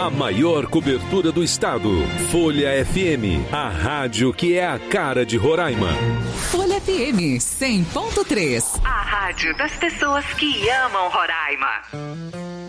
A maior cobertura do estado. Folha FM, a rádio que é a cara de Roraima. Folha FM 100.3. A rádio das pessoas que amam Roraima.